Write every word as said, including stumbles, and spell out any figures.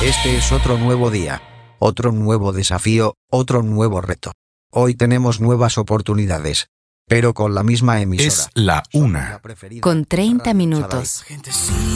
Este es otro nuevo día, otro nuevo desafío, otro nuevo reto. Hoy tenemos nuevas oportunidades, pero con la misma emisora. Es la una. preferida, Con treinta Radio minutos. Sabadell.